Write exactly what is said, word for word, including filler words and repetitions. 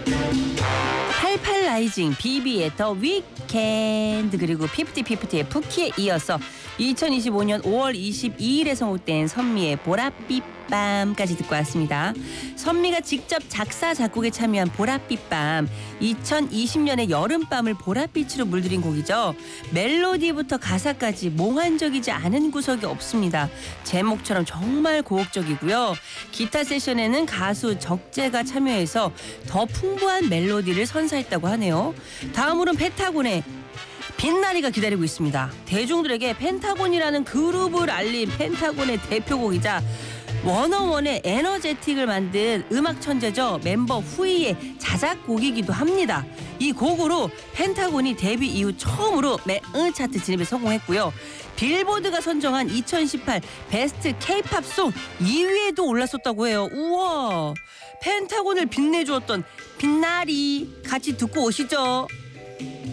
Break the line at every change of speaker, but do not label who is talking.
팔팔 라이징, 비비의 더 위켄드, 그리고 피프티 피프티의 푸키에 이어서 이천이십오 년 오월 이십이일에 선곡된 선미의 보랏빛밤까지 듣고 왔습니다. 선미가 직접 작사 작곡에 참여한 보랏빛밤, 이천이십 년의 여름밤을 보랏빛으로 물들인 곡이죠. 멜로디부터 가사까지 몽환적이지 않은 구석이 없습니다. 제목처럼 정말 고혹적이고요. 기타 세션에는 가수 적재가 참여해서 더 풍부한 멜로디를 선사했다고 하네요. 다음으로는 펜타곤의 빛나리가 기다리고 있습니다. 대중들에게 펜타곤이라는 그룹을 알린 펜타곤의 대표곡이자 워너원의 에너제틱을 만든 음악 천재죠. 멤버 후이의 자작곡이기도 합니다. 이 곡으로 펜타곤이 데뷔 이후 처음으로 매응 차트 진입에 성공했고요. 빌보드가 선정한 이천십팔 베스트 K-팝 송 이 위에도 올랐었다고 해요. 우와, 펜타곤을 빛내주었던 빛나리 같이 듣고 오시죠.